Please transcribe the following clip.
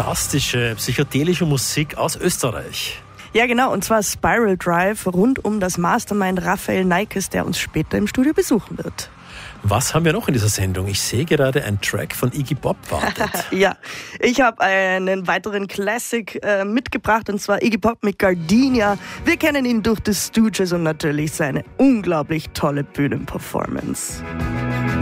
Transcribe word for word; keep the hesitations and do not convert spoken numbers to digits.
fantastische psychedelische Musik aus Österreich. Ja, genau, und zwar Spiral Drive rund um das Mastermind Raphael Neikes, der uns später im Studio besuchen wird. Was haben wir noch in dieser Sendung? Ich sehe gerade, ein Track von Iggy Pop wartet. Ja, ich habe einen weiteren Classic äh, mitgebracht, und zwar Iggy Pop mit Gardenia. Wir kennen ihn durch The Stooges und natürlich seine unglaublich tolle Bühnenperformance.